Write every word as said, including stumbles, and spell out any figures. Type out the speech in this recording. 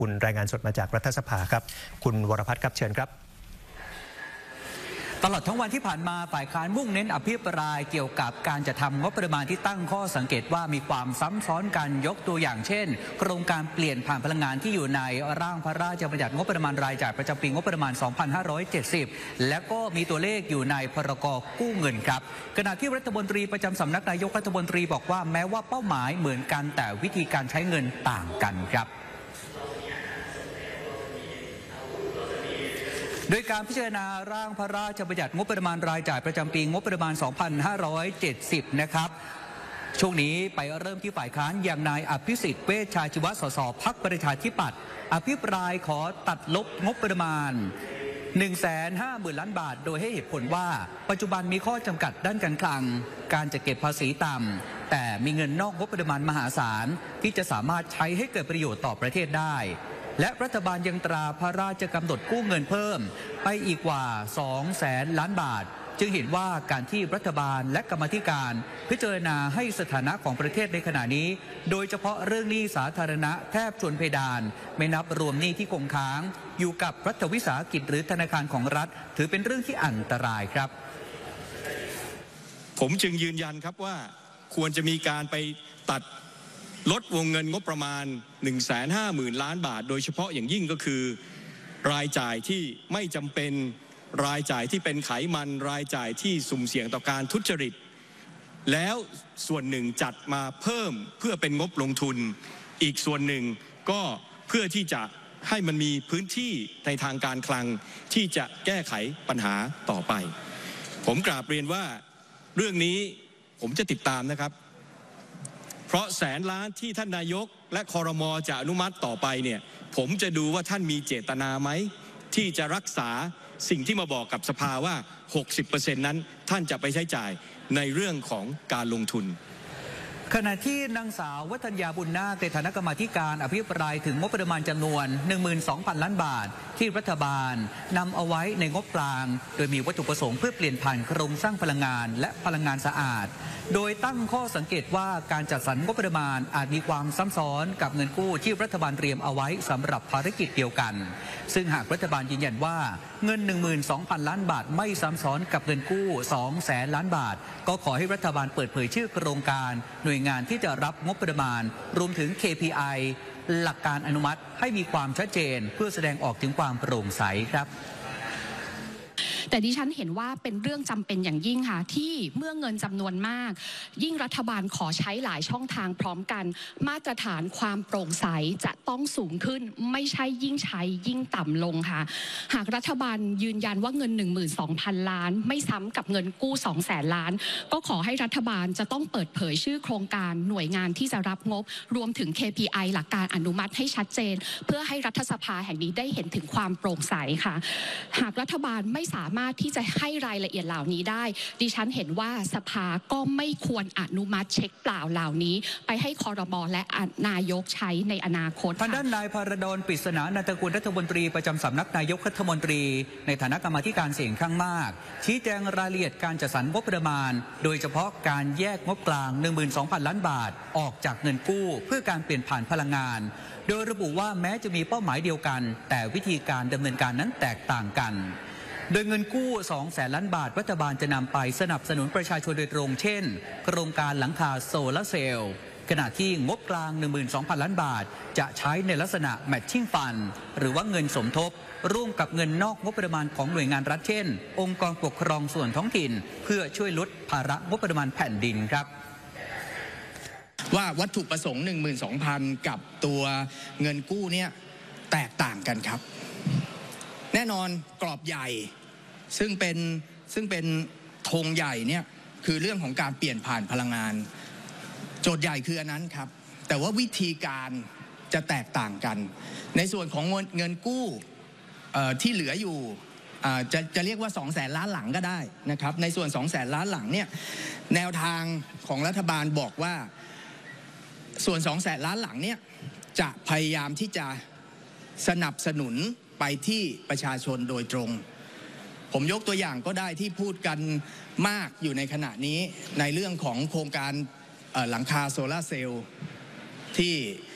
คุณรายงานสดมาจากรัฐสภาครับคุณวรพัฒน์ครับเชิญครับตลอดทั้งวันที่ผ่านมาฝ่ายค้านมุ่งเน้นอภิปรายเกี่ยวกับการจัดทำงบประมาณที่ตั้งข้อสังเกตว่ามีความซ้ำซ้อนกันยกตัวอย่างเช่นโครงการเปลี่ยนผ่านพลังงานที่อยู่ในร่างพระราชบัญญัติงบประมาณรายจ่ายประจำปีงบประมาณ สองพันห้าร้อยเจ็ดสิบ และก็มีตัวเลขอยู่ในพรกกู้เงินครับขณะที่รัฐมนตรีประจำสำนักนายกรัฐมนตรีบอกว่าแม้ว่าเป้าหมายเหมือนกันแต่วิธีการใช้เงินต่างกันครับโดยการพิจารณาร่างพระราชบัญญัติงบประมาณรายจ่ายประจำปีงบประมาณ สองพันห้าร้อยเจ็ดสิบ นะครับช่วงนี้ไปเริ่มที่ฝ่ายค้านอย่างนายอภิสิทธิ์เวชชาชีวะสสพรรคประชาธิปัตย์อภิปรายขอตัดลบงบประมาณ หนึ่งแสนห้าหมื่น ล้านบาทโดยให้เหตุผลว่าปัจจุบันมีข้อจำกัดด้านการคลังการจะเก็บภาษีต่ำแต่มีเงินนอกงบประมาณมหาศาลที่จะสามารถใช้ให้เกิดประโยชน์ต่อประเทศได้และรัฐบาลยังตราพระราชกำหนดกู้เงินเพิ่มไปอีกกว่า สองแสน ล้านบาทจึงเห็นว่าการที่รัฐบาลและกรรมธิการพิจารณาให้สถานะของประเทศในขณะนี้โดยเฉพาะเรื่องหนี้สาธารณะแทบชนเพดานไม่นับรวมหนี้ที่คงค้างอยู่กับรัฐวิสาหกิจหรือธนาคารของรัฐถือเป็นเรื่องที่อันตรายครับผมจึงยืนยันครับว่าควรจะมีการไปตัดลดวงเงินงบประมาณ หนึ่งแสนห้าหมื่น ล้านบาทโดยเฉพาะอย่างยิ่งก็คือรายจ่ายที่ไม่จำเป็นรายจ่ายที่เป็นไขมันรายจ่ายที่สุ่มเสี่ยงต่อการทุจริตแล้วส่วนหนึ่งจัดมาเพิ่มเพื่อเป็นงบลงทุนอีกส่วนหนึ่งก็เพื่อที่จะให้มันมีพื้นที่ในทางการคลังที่จะแก้ไขปัญหาต่อไปผมกราบเรียนว่าเรื่องนี้ผมจะติดตามนะครับเพราะแสนล้านที่ท่านนายกและครม.จะอนุมัติต่อไปเนี่ยผมจะดูว่าท่านมีเจตนาไหมที่จะรักษาสิ่งที่มาบอกกับสภาว่า หกสิบเปอร์เซ็นต์ นั้นท่านจะไปใช้จ่ายในเรื่องของการลงทุนขณะที่นางสาววัฒนยาบุญนาคในฐานะกรรมาธิการอภิปรายถึงงบประมาณจำนวน หนึ่งหมื่นสองพัน ล้านบาทที่รัฐบาลนำเอาไว้ในงบกลางโดยมีวัตถุประสงค์เพื่อเปลี่ยนผ่านโครงสร้างพลังงานและพลังงานสะอาดโดยตั้งข้อสังเกตว่าการจัดสรรงบประมาณอาจมีความซ้ำซ้อนกับเงินกู้ที่รัฐบาลเตรียมเอาไว้สำหรับภารกิจเดียวกันซึ่งหากรัฐบาลยืนยันว่าเงิน หนึ่งหมื่นสองพัน ล้านบาทไม่ซ้ำซ้อนกับเงินกู้ สองแสน ล้านบาทก็ขอให้รัฐบาลเปิดเผยชื่อโครงการหน่วยงานที่จะรับงบประมาณรวมถึง เค พี ไอ หลักการอนุมัติให้มีความชัดเจนเพื่อแสดงออกถึงความโปร่งใสครับแต่ดิฉันเห็นว่าเป็นเรื่องจำเป็นอย่างยิ่งค่ะที่เมื่อเงินจำนวนมากยิ่งรัฐบาลขอใช้หลายช่องทางพร้อมกันมาตรฐานความโปร่งใสจะต้องสูงขึ้นไม่ใช่ยิ่งใช้ยิ่งต่ำลงค่ะหากรัฐบาลยืนยันว่าเงิน หนึ่งหมื่นสองพัน ล้านไม่ซ้ำกับเงินกู้ สองแสน ล้านก็ขอให้รัฐบาลจะต้องเปิดเผยชื่อโครงการหน่วยงานที่จะรับงบรวมถึง เค พี ไอ หลักการอนุมัติให้ชัดเจนเพื่อให้รัฐสภาแห่งนี้ได้เห็นถึงความโปร่งใสค่ะหากรัฐบาลไม่สามารถที่จะให้รายละเอียดเหล่านี้ได้ดิฉันเห็นว่าสภาก็ไม่ควรอนุมัติเช็คเปล่าเหล่านี้ไปให้ครม.และนายกใช้ในอนาคตทางด้านนายภารดลปริศนานันทกุลรัฐมนตรีประจำสำนักนายกรัฐมนตรีในฐานะกรรมาธิการเสียงข้างมากชี้แจงรายละเอียดการจัดสรรงบประมาณโดยเฉพาะการแยกงบกลาง หนึ่งหมื่นสองพัน ล้านบาทออกจากเงินกู้เพื่อการเปลี่ยนผ่านพลังงานโดยระบุว่าแม้จะมีเป้าหมายเดียวกันแต่วิธีการดำเนินการนั้นแตกต่างกันโดยเงินกู้ สองแสน ล้านบาทรัฐบาลจะนำไปสนับสนุนประชาชนโดยตรงเช่นโครงการหลังคาโซลาร์เซลล์ขณะที่งบกลาง หนึ่งหมื่นสองพัน ล้านบาทจะใช้ในลักษณะแมทชิ่งฟันหรือว่าเงินสมทบร่วมกับเงินนอกงบประมาณของหน่วยงานรัฐเช่นองค์กรปกครองส่วนท้องถิ่นเพื่อช่วยลดภาระงบประมาณแผ่นดินครับว่าวัตถุประสงค์ หนึ่งหมื่นสองพัน กับตัวเงินกู้เนี่ยแตกต่างกันครับแน่นอนกรอบใหญ่ซึ่งเป็นซึ่งเป็นธงใหญ่เนี่ยคือเรื่องของการเปลี่ยนผ่านพลังงานโจทย์ใหญ่คืออันนั้นครับแต่ว่าวิธีการจะแตกต่างกันในส่วนของเงินกู้ที่เหลืออยู่จะจะเรียกว่า สองแสน ล้านหลังก็ได้นะครับในส่วน สองแสน ล้านหลังเนี่ยแนวทางของรัฐบาลบอกว่าส่วน สองแสน ล้านหลังเนี่ยจะพยายามที่จะสนับสนุนไปที่ประชาชนโดยตรงผมยกตัวอย่างก็ได้ที่พูดกันมากอยู่ในขณะนี้ในเรื่องของโครงการหลังคาโซลาร์เซลล์ที่